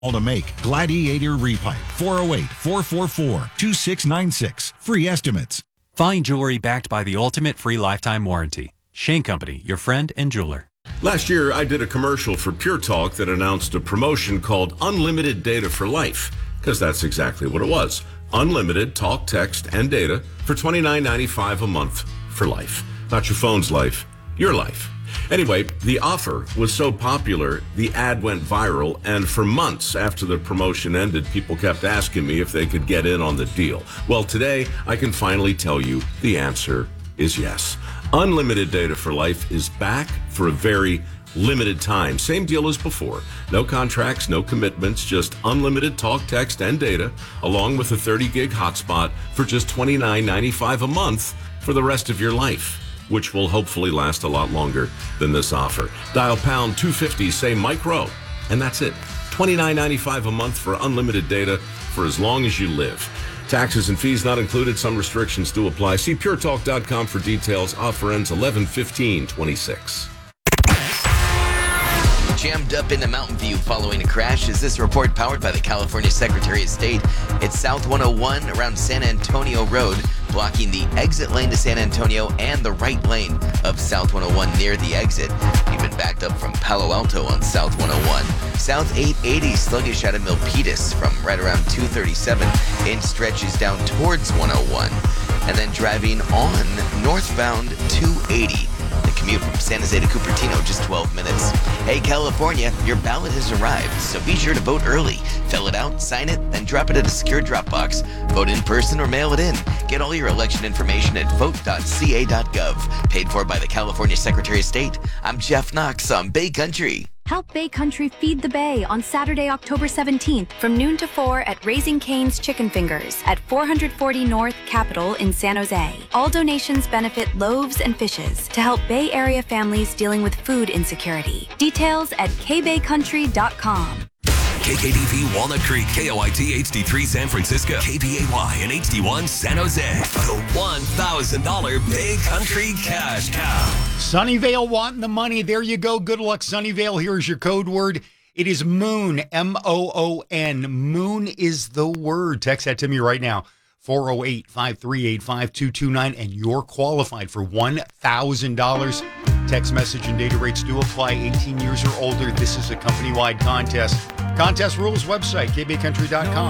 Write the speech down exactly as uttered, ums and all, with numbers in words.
Call to make Gladiator Repipe, four oh eight, four four four, two six nine six. Free estimates. Fine jewelry backed by the ultimate free lifetime warranty. Shane Company, your friend and jeweler. Last year, I did a commercial for Pure Talk that announced a promotion called Unlimited Data for Life, because that's exactly what it was. Unlimited talk, text, and data for twenty-nine ninety-five a month for life. Not your phone's life, your life. Anyway, the offer was so popular, the ad went viral, and for months after the promotion ended, people kept asking me if they could get in on the deal. Well, today, I can finally tell you the answer is yes. Unlimited Data for Life is back for a very limited time. Same deal as before. No contracts, no commitments, just unlimited talk, text, and data, along with a thirty gig hotspot for just twenty-nine ninety-five a month for the rest of your life, which will hopefully last a lot longer than this offer. Dial pound two fifty, say micro, and that's it. twenty-nine ninety-five a month for unlimited data for as long as you live. Taxes and fees not included. Some restrictions do apply. See pure talk dot com for details. Offer ends eleven fifteen twenty-six. Jammed up into Mountain View following a crash. Is this report powered by the California Secretary of State? It's South one oh one around San Antonio Road, blocking the exit lane to San Antonio and the right lane of South one oh one near the exit. Even backed up from Palo Alto on South one oh one. South eight eighty sluggish out of Milpitas from right around two thirty-seven in stretches down towards one oh one. And then driving on northbound two eighty. The commute from San Jose to Cupertino, just twelve minutes. Hey, California, your ballot has arrived, so be sure to vote early. Fill it out, sign it, then drop it at a secure drop box. Vote in person or mail it in. Get all your election information at vote dot c a dot gov. Paid for by the California Secretary of State. I'm Jeff Knox on Bay Country. Help Bay Country feed the Bay on Saturday, October seventeenth from noon to four at Raising Cane's Chicken Fingers at four forty North Capitol in San Jose. All donations benefit Loaves and Fishes to help Bay Area families dealing with food insecurity. Details at k bay country dot com. K K D V Walnut Creek, K O I T H D three San Francisco, K P A Y and H D one San Jose. The one thousand dollars Bay Country Cash Cow. Sunnyvale wanting the money. There you go. Good luck, Sunnyvale. Here's your code word. It is Moon, M O O N. Moon is the word. Text that to me right now, four oh eight, five three eight, five two two nine, and you're qualified for one thousand dollars. Text message and data rates do apply. eighteen years or older. This is a company-wide contest. Contest rules website, k bay country dot com.